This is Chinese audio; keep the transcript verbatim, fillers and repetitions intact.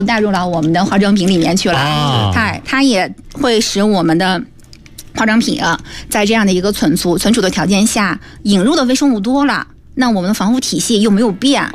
带入到我们的化妆品里面去了。 啊、 它它也会使我们的化妆品啊，在这样的一个存储存储的条件下，引入的微生物多了，那我们的防腐体系又没有变。